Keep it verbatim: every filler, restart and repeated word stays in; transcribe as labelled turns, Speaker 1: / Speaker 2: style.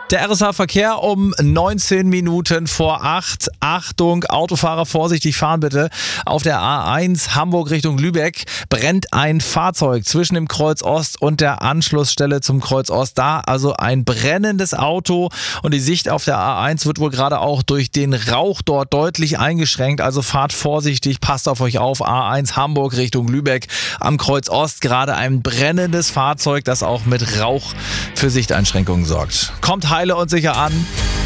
Speaker 1: Der R S A-Verkehr um neunzehn Minuten vor acht. Achtung, Autofahrer, vorsichtig fahren bitte. Auf der A eins Hamburg Richtung Lübeck brennt ein Fahrzeug zwischen dem Kreuz Ost und der Anschlussstelle zum Kreuz Ost. Da also ein brennendes Auto und die Sicht auf der A eins wird wohl gerade auch durch den Rauch dort deutlich eingeschränkt. Also fahrt vorsichtig, passt auf euch auf. A eins Hamburg Richtung Lübeck am Kreuz Ost gerade ein brennendes Fahrzeug, das auch mit Rauch für Sichteinschränkungen sorgt. Kommt heile und sicher an.